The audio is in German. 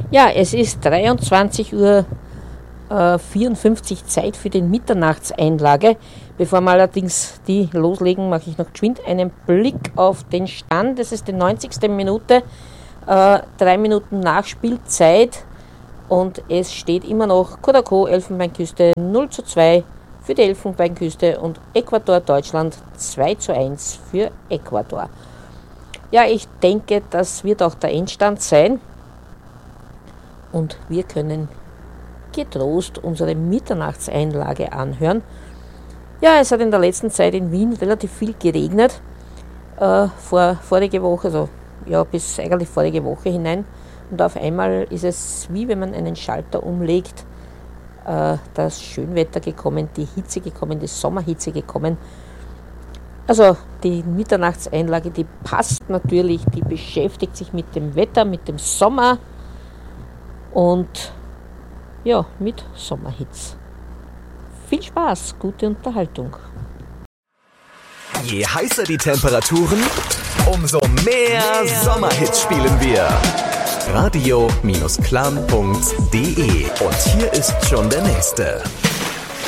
Ja, es ist 23:54 Uhr Zeit für die Mitternachtseinlage. Bevor wir allerdings die loslegen, mache ich noch geschwind einen Blick auf den Stand. Es ist die 90. Minute, 3 Minuten Nachspielzeit und es steht immer noch Kodako Elfenbeinküste 0:2 für die Elfenbeinküste und Ecuador Deutschland 2:1 für Ecuador. Ja, ich denke, das wird auch der Endstand sein und wir können getrost unsere Mitternachtseinlage anhören. Ja, es hat in der letzten Zeit in Wien relativ viel geregnet, vorige Woche, also ja, bis eigentlich vorige Woche hinein. Und auf einmal ist es wie wenn man einen Schalter umlegt, das Schönwetter gekommen, die Hitze gekommen, die Sommerhitze gekommen. Also die Mitternachtseinlage, die passt natürlich, die beschäftigt sich mit dem Wetter, mit dem Sommer und ja, mit Sommerhits. Viel Spaß, gute Unterhaltung. Je heißer die Temperaturen, umso mehr Sommerhits spielen wir. Radio-clan.de. Und hier ist schon der nächste.